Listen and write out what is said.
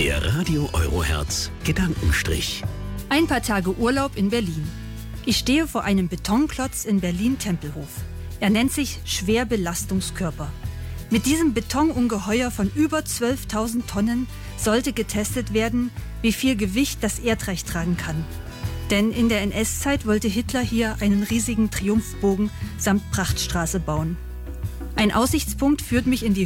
Der Radio Eurohertz Gedankenstrich. Ein paar Tage Urlaub in Berlin. Ich stehe vor einem Betonklotz in Berlin-Tempelhof. Er nennt sich Schwerbelastungskörper. Mit diesem Betonungeheuer von über 12.000 Tonnen sollte getestet werden, wie viel Gewicht das Erdreich tragen kann. Denn in der NS-Zeit wollte Hitler hier einen riesigen Triumphbogen samt Prachtstraße bauen. Ein Aussichtspunkt führt mich in die